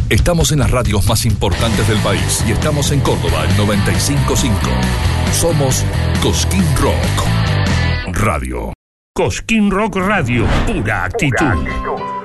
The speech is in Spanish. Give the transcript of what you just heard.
Estamos en las radios más importantes del país y estamos en Córdoba, el 95.5. Somos Cosquín Rock Radio. Cosquín Rock Radio, pura actitud.